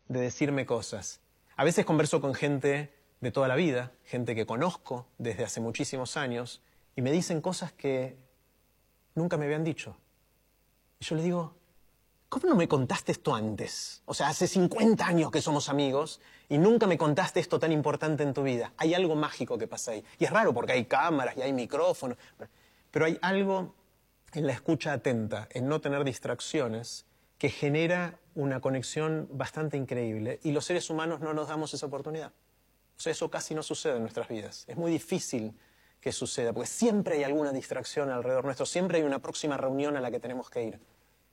de decirme cosas. A veces converso con gente de toda la vida, gente que conozco desde hace muchísimos años, y me dicen cosas que nunca me habían dicho. Y yo les digo, ¿cómo no me contaste esto antes? O sea, hace 50 años que somos amigos y nunca me contaste esto tan importante en tu vida. Hay algo mágico que pasa ahí. Y es raro porque hay cámaras y hay micrófonos, pero hay algo en la escucha atenta, en no tener distracciones, que genera una conexión bastante increíble. Y los seres humanos no nos damos esa oportunidad. O sea, eso casi no sucede en nuestras vidas. Es muy difícil que suceda, porque siempre hay alguna distracción alrededor nuestro, siempre hay una próxima reunión a la que tenemos que ir.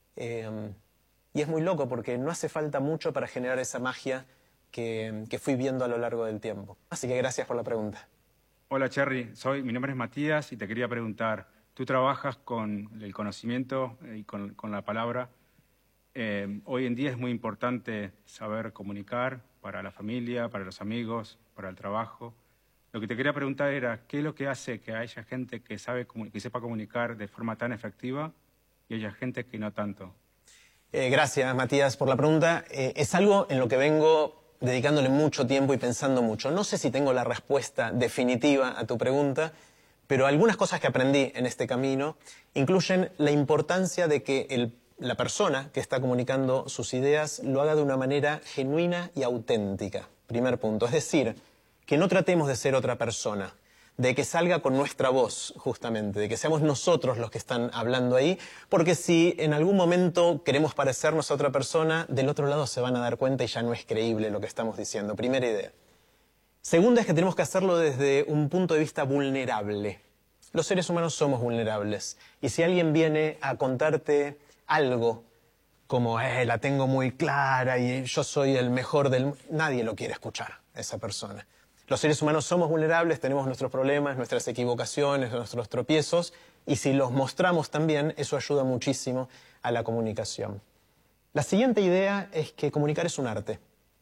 Y es muy loco porque no hace falta mucho para generar esa magia que fui viendo a lo largo del tiempo. Así que gracias por la pregunta. Hola Cherry, mi nombre es Matías y te quería preguntar, tú trabajas con el conocimiento y con la palabra. Hoy en día es muy importante saber comunicar para la familia, para los amigos, para el trabajo. Lo que te quería preguntar era, ¿qué es lo que hace que haya gente que sepa comunicar de forma tan efectiva y haya gente que no tanto? Gracias, Matías, por la pregunta. Es algo en lo que vengo dedicándole mucho tiempo y pensando mucho. No sé si tengo la respuesta definitiva a tu pregunta, pero algunas cosas que aprendí en este camino incluyen la importancia de que la persona que está comunicando sus ideas lo haga de una manera genuina y auténtica. Primer punto. Es decir, que no tratemos de ser otra persona, de que salga con nuestra voz, justamente, de que seamos nosotros los que están hablando ahí, porque si en algún momento queremos parecernos a otra persona, del otro lado se van a dar cuenta y ya no es creíble lo que estamos diciendo. Primera idea. Segunda es que tenemos que hacerlo desde un punto de vista vulnerable. Los seres humanos somos vulnerables, y si alguien viene a contarte algo como, la tengo muy clara y yo soy el mejor del mundo, nadie lo quiere escuchar, esa persona. Los seres humanos somos vulnerables, tenemos nuestros problemas, nuestras equivocaciones, nuestros tropiezos, y si los mostramos también, eso ayuda muchísimo a la comunicación. La siguiente idea es que comunicar es un arte.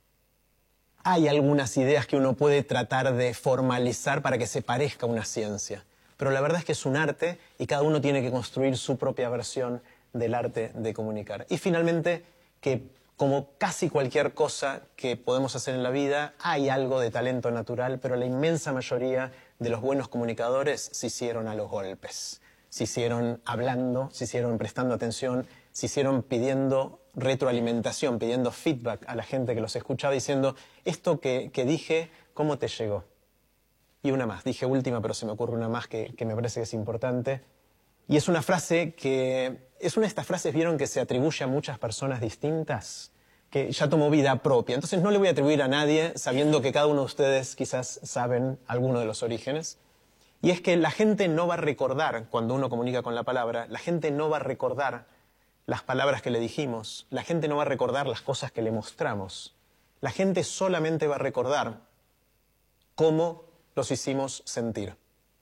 Hay algunas ideas que uno puede tratar de formalizar para que se parezca a una ciencia, pero la verdad es que es un arte y cada uno tiene que construir su propia versión del arte de comunicar. Y finalmente, que como casi cualquier cosa que podemos hacer en la vida, hay algo de talento natural, pero la inmensa mayoría de los buenos comunicadores se hicieron a los golpes. Se hicieron hablando, se hicieron prestando atención, se hicieron pidiendo retroalimentación, pidiendo feedback a la gente que los escuchaba, diciendo, esto que dije, ¿cómo te llegó? Y una más, dije última, pero se me ocurre una más que me parece que es importante. Y es una frase que, es una de estas frases, ¿vieron?, que se atribuye a muchas personas distintas, que ya tomó vida propia. Entonces no le voy a atribuir a nadie, sabiendo que cada uno de ustedes quizás saben alguno de los orígenes. Y es que la gente no va a recordar, cuando uno comunica con la palabra, la gente no va a recordar las palabras que le dijimos, la gente no va a recordar las cosas que le mostramos. La gente solamente va a recordar cómo los hicimos sentir.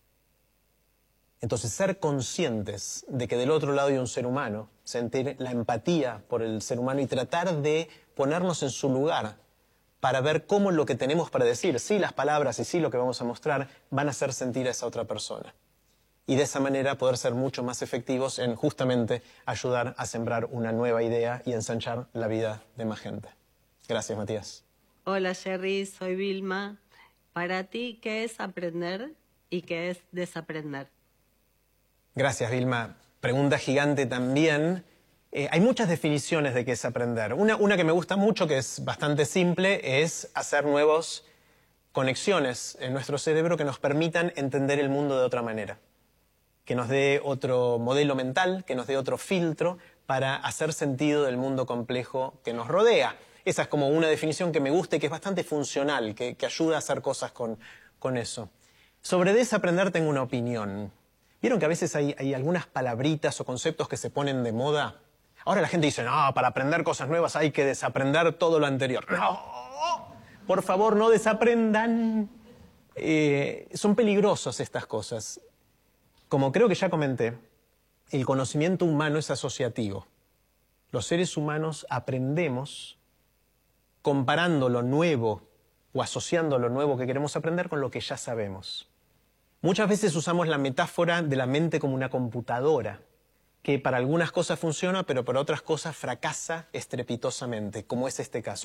Entonces, ser conscientes de que del otro lado hay un ser humano, sentir la empatía por el ser humano y tratar de ponernos en su lugar para ver cómo lo que tenemos para decir, sí las palabras y sí lo que vamos a mostrar, van a hacer sentir a esa otra persona. Y de esa manera poder ser mucho más efectivos en justamente ayudar a sembrar una nueva idea y ensanchar la vida de más gente. Gracias, Matías. Hola, Jerry, soy Vilma. Para ti, ¿qué es aprender y qué es desaprender? Gracias, Vilma. Pregunta gigante también. Hay muchas definiciones de qué es aprender. Una que me gusta mucho, que es bastante simple, es hacer nuevas conexiones en nuestro cerebro que nos permitan entender el mundo de otra manera, que nos dé otro modelo mental, que nos dé otro filtro para hacer sentido del mundo complejo que nos rodea. Esa es como una definición que me gusta y que es bastante funcional, que ayuda a hacer cosas con eso. Sobre desaprender tengo una opinión. ¿Vieron que a veces hay algunas palabritas o conceptos que se ponen de moda? Ahora la gente dice, no, para aprender cosas nuevas hay que desaprender todo lo anterior. ¡No! Por favor, no desaprendan. Son peligrosas estas cosas. Como creo que ya comenté, el conocimiento humano es asociativo. Los seres humanos aprendemos comparando lo nuevo o asociando lo nuevo que queremos aprender con lo que ya sabemos. Muchas veces usamos la metáfora de la mente como una computadora, que para algunas cosas funciona, pero para otras cosas fracasa estrepitosamente, como es este caso.